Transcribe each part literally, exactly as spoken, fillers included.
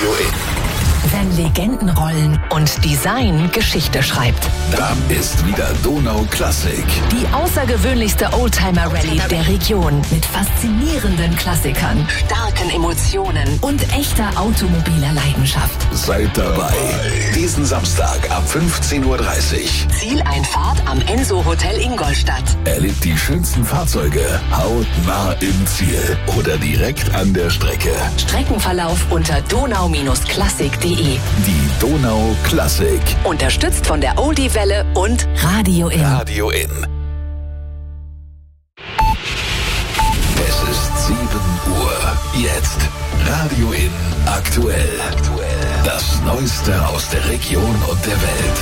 Radio In. Wenn Legenden rollen und Design Geschichte schreibt. Dann ist wieder Donau Klassik. Die außergewöhnlichste Oldtimer-Rallye der Region mit faszinierenden Klassikern, starken Emotionen und echter automobiler Leidenschaft. Seid dabei. Diesen Samstag ab fünfzehn Uhr dreißig. Zieleinfahrt am Enso Hotel Ingolstadt. Erlebt die schönsten Fahrzeuge hautnah im Ziel oder direkt an der Strecke. Streckenverlauf unter donau Klassik punkt de. Die Donau Klassik. Unterstützt von der Oldie-Welle und Radio In. Radio In. Es ist sieben Uhr. Jetzt Radio In aktuell. Das Neueste aus der Region und der Welt.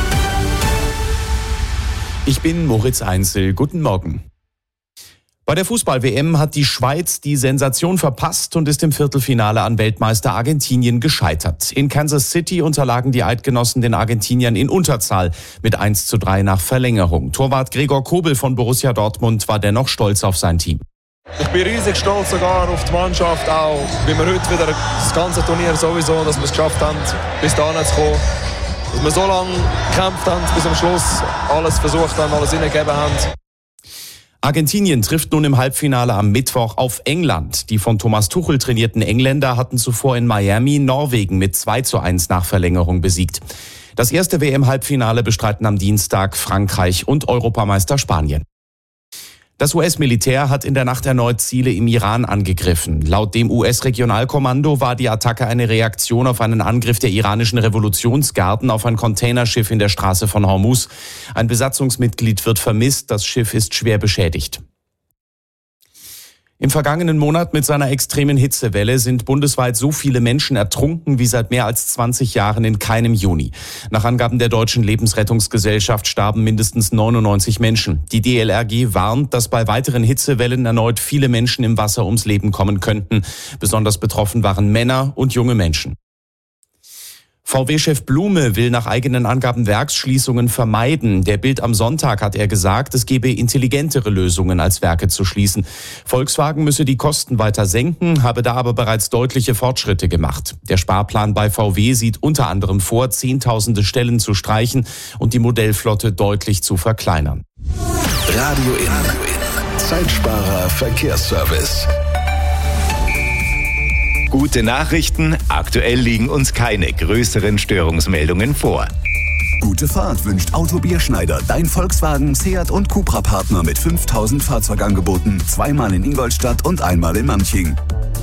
Ich bin Moritz Einzel. Guten Morgen. Bei der Fußball-W M hat die Schweiz die Sensation verpasst und ist im Viertelfinale an Weltmeister Argentinien gescheitert. In Kansas City unterlagen die Eidgenossen den Argentiniern in Unterzahl mit eins zu drei nach Verlängerung. Torwart Gregor Kobel von Borussia Dortmund war dennoch stolz auf sein Team. Ich bin riesig stolz sogar auf die Mannschaft, auch wie wir heute wieder das ganze Turnier sowieso, dass wir es geschafft haben, bis dahin zu kommen. Dass wir so lange gekämpft haben, bis am Schluss alles versucht haben, alles hineingegeben haben. Argentinien trifft nun im Halbfinale am Mittwoch auf England. Die von Thomas Tuchel trainierten Engländer hatten zuvor in Miami Norwegen mit zwei zu eins nach Verlängerung besiegt. Das erste W M-Halbfinale bestreiten am Dienstag Frankreich und Europameister Spanien. Das U S-Militär hat in der Nacht erneut Ziele im Iran angegriffen. Laut dem U S-Regionalkommando war die Attacke eine Reaktion auf einen Angriff der iranischen Revolutionsgarden auf ein Containerschiff in der Straße von Hormuz. Ein Besatzungsmitglied wird vermisst, das Schiff ist schwer beschädigt. Im vergangenen Monat mit seiner extremen Hitzewelle sind bundesweit so viele Menschen ertrunken wie seit mehr als zwanzig Jahren in keinem Juni. Nach Angaben der Deutschen Lebensrettungsgesellschaft starben mindestens neunundneunzig Menschen. Die D L R G warnt, dass bei weiteren Hitzewellen erneut viele Menschen im Wasser ums Leben kommen könnten. Besonders betroffen waren Männer und junge Menschen. V W-Chef Blume will nach eigenen Angaben Werksschließungen vermeiden. Der Bild am Sonntag hat er gesagt, es gebe intelligentere Lösungen als Werke zu schließen. Volkswagen müsse die Kosten weiter senken, habe da aber bereits deutliche Fortschritte gemacht. Der Sparplan bei V W sieht unter anderem vor, zehntausende Stellen zu streichen und die Modellflotte deutlich zu verkleinern. Radio In. Zeitsparer Verkehrsservice. Gute Nachrichten, aktuell liegen uns keine größeren Störungsmeldungen vor. Gute Fahrt wünscht Auto Bierschneider, dein Volkswagen, Seat und Cupra-Partner mit fünftausend Fahrzeugangeboten, zweimal in Ingolstadt und einmal in Manching.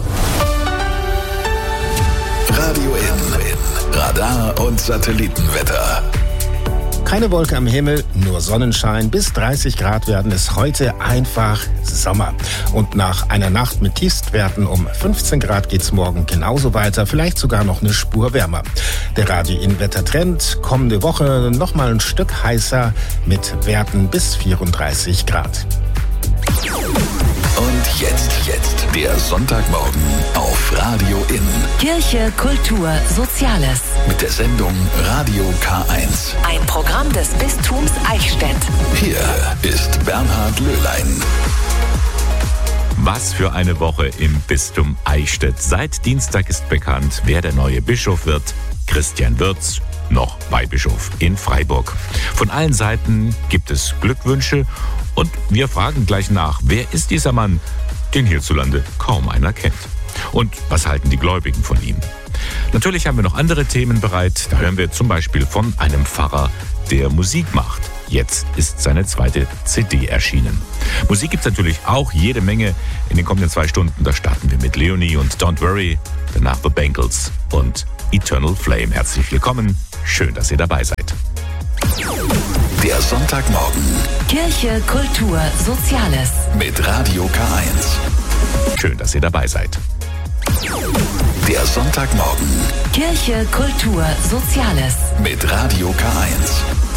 Radio In. Radar und Satellitenwetter. Keine Wolke am Himmel, nur Sonnenschein. Bis dreißig Grad werden es heute einfach Sommer. Und nach einer Nacht mit Tiefstwerten um fünfzehn Grad geht's morgen genauso weiter, vielleicht sogar noch eine Spur wärmer. Der Radio-In-Wettertrend kommende Woche noch mal ein Stück heißer mit Werten bis vierunddreißig Grad. Und jetzt, jetzt der Sonntagmorgen auf Radio In. Kirche, Kultur, Soziales. Mit der Sendung Radio K eins. Ein Programm des Bistums Eichstätt. Hier ist Bernhard Löhlein. Was für eine Woche im Bistum Eichstätt. Seit Dienstag ist bekannt, wer der neue Bischof wird. Christian Wirz, noch Weihbischof in Freiburg. Von allen Seiten gibt es Glückwünsche und wir fragen gleich nach, wer ist dieser Mann, den hierzulande kaum einer kennt? Und was halten die Gläubigen von ihm? Natürlich haben wir noch andere Themen bereit. Da hören wir zum Beispiel von einem Pfarrer, der Musik macht. Jetzt ist seine zweite C D erschienen. Musik gibt's natürlich auch jede Menge in den kommenden zwei Stunden. Da starten wir mit Leonie und Don't Worry, danach The Bangles und Eternal Flame. Herzlich willkommen, schön, dass ihr dabei seid. Der Sonntagmorgen. Kultur, Kultur, Soziales. Mit Radio K eins. Schön, dass ihr dabei seid. Der Sonntagmorgen. Kirche, Kultur, Soziales. Mit Radio K eins.